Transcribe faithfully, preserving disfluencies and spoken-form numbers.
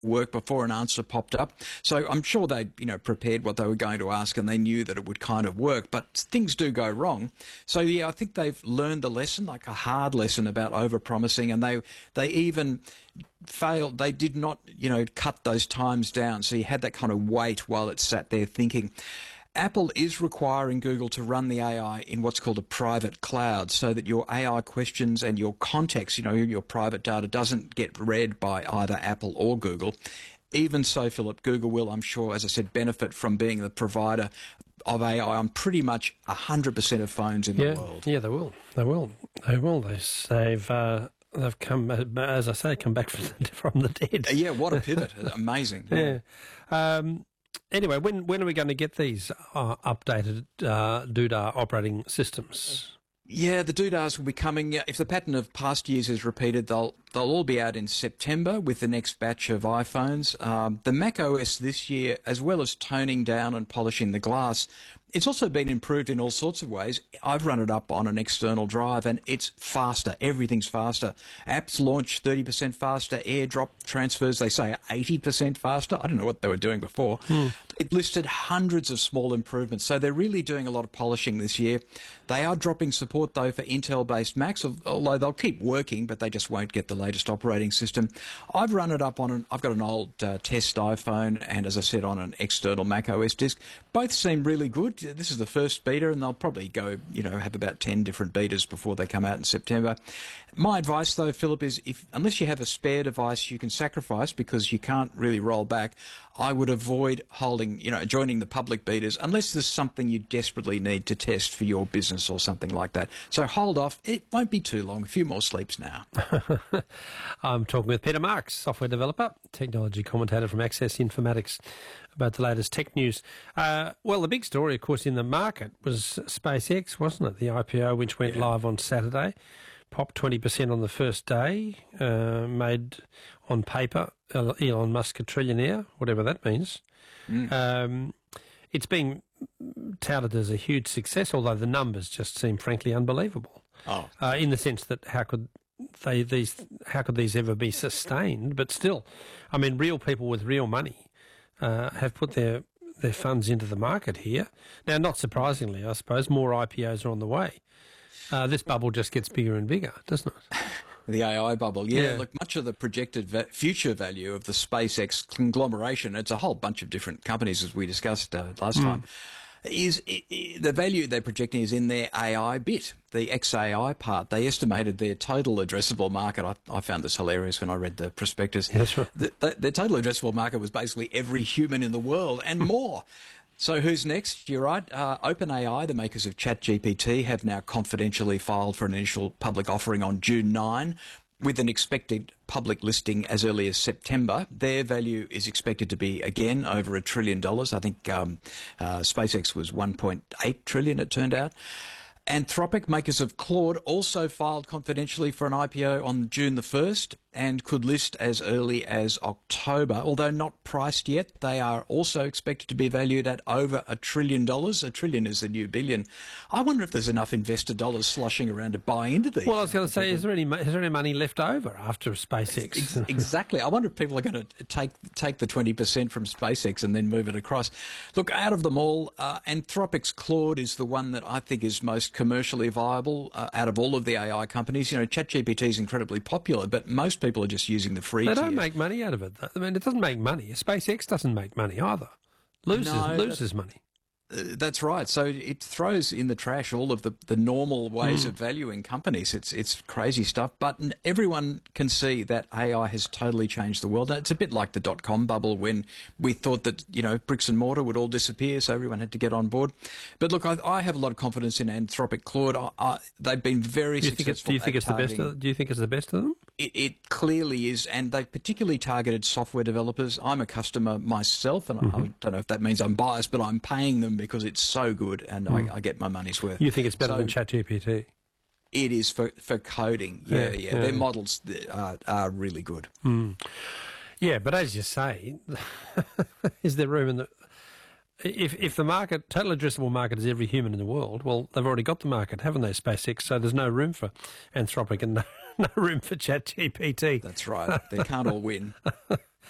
work before an answer popped up. So I'm sure they, you know, prepared what they were going to ask and they knew that it would kind of work, but things do go wrong. So yeah, I think they've learned the lesson, like a hard lesson about over-promising, and they, they even failed. They did not, you know, cut those times down. So you had that kind of wait while it sat there thinking. Apple is requiring Google to run the A I in what's called a private cloud so that your A I questions and your context, you know, your private data doesn't get read by either Apple or Google. Even so, Philip, Google will, I'm sure, as I said, benefit from being the provider of A I on pretty much one hundred percent of phones in yeah, the world. Yeah, they will. They will. They will. They, they've, uh, they've come, as I say, come back from the, from the dead. Yeah, what a pivot. Amazing. Yeah. Um, Anyway, when when are we going to get these uh, updated uh, Doodah operating systems? Yeah, the Doodahs will be coming. If the pattern of past years is repeated, they'll they'll all be out in September with the next batch of iPhones. Um, the macOS this year, as well as toning down and polishing the glass, it's also been improved in all sorts of ways. I've run it up on an external drive and it's faster. Everything's faster. Apps launch thirty percent faster. AirDrop transfers, they say, eighty percent faster. I don't know what they were doing before. Hmm. It listed hundreds of small improvements. So they're really doing a lot of polishing this year. They are dropping support, though, for Intel-based Macs, although they'll keep working, but they just won't get the latest operating system. I've run it up on an, I've got an old uh, test iPhone and, as I said, on an external macOS disk. Both seem really good. This is the first beta, and they'll probably go, you know, have about ten different betas before they come out in September. My advice, though, Philip, is if unless you have a spare device you can sacrifice because you can't really roll back, I would avoid holding, you know, joining the public betas unless there's something you desperately need to test for your business or something like that. So hold off. It won't be too long. A few more sleeps now. I'm talking with Peter Marks, software developer, technology commentator from Access Informatics, about the latest tech news. Uh, well, the big story, of course, in the market was SpaceX, wasn't it? The I P O, which went yeah. live on Saturday, popped twenty percent on the first day, uh, made on paper Elon Musk a trillionaire, whatever that means. Mm. Um, it's been touted as a huge success, although the numbers just seem frankly unbelievable. Oh. Uh, in the sense that how could they these how could these ever be sustained? But still, I mean, real people with real money uh, have put their their funds into the market here. Now, not surprisingly, I suppose more I P Os are on the way. Uh, this bubble just gets bigger and bigger, doesn't it? The A I bubble, yeah, yeah. Look, much of the projected va- future value of the SpaceX conglomeration, it's a whole bunch of different companies, as we discussed uh, last mm. time, is it, it, the value they're projecting is in their A I bit, the X A I part. They estimated their total addressable market. I, I found this hilarious when I read the prospectus. Yeah, that's right. The, the, their total addressable market was basically every human in the world and more. So who's next? You're right. Uh, OpenAI, the makers of ChatGPT, have now confidentially filed for an initial public offering on June ninth, with an expected public listing as early as September. Their value is expected to be, again, over a trillion dollars. I think um, uh, SpaceX was one point eight trillion, it turned out. Anthropic, makers of Claude, also filed confidentially for an I P O on June the first and could list as early as October. Although not priced yet, they are also expected to be valued at over a trillion dollars. A trillion is the new billion. I wonder if there's enough investor dollars sloshing around to buy into these. Well, I was going to say, is there any is there any money left over after SpaceX? Ex- exactly. I wonder if people are going to take take the twenty percent from SpaceX and then move it across. Look, out of them all, uh, Anthropic's Claude is the one that I think is most commercially viable uh, out of all of the A I companies. You know, ChatGPT is incredibly popular, but most people are just using the free They tier. don't make money out of it. I mean, it doesn't make money. SpaceX doesn't make money either. Loses, no, loses money. Uh, that's right. So it throws in the trash all of the, the normal ways mm. of valuing companies. It's it's crazy stuff. But everyone can see that A I has totally changed the world. It's a bit like the dot-com bubble when we thought that, you know, bricks and mortar would all disappear, so everyone had to get on board. But look, I, I have a lot of confidence in Anthropic Claude. I, I, they've been very do you successful. Think it's, do you think it's targeting. the best? Of, do you think it's the best of them? It, it clearly is, and they've particularly targeted software developers. I'm a customer myself, and mm-hmm. I, I don't know if that means I'm biased, but I'm paying them because it's so good, and mm. I, I get my money's worth. You think it's better so, than ChatGPT? It is for, for coding, yeah, yeah. yeah. Their models are, are really good. Mm. Yeah, but as you say, is there room in the... If if the market, total addressable market is every human in the world, well, they've already got the market, haven't they, SpaceX? So there's no room for Anthropic and no, no room for ChatGPT. That's right. They can't all win.